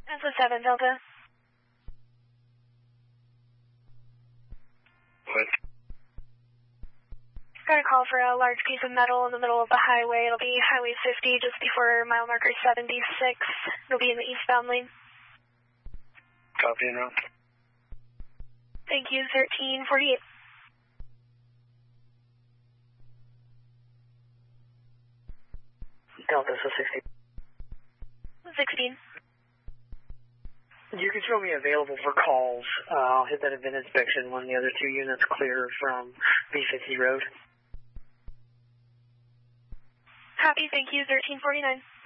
That's a 7 Delta. What? Got a call for a large piece of metal in the middle of the highway. It'll be Highway 50 just before mile marker 76. It'll be in the eastbound lane. Copy and route. Thank you, 1348. Delta, so 16. 16. You can show me available for calls. I'll hit that event inspection when the other 2 units clear from B50 Road. Copy, thank you, 1349.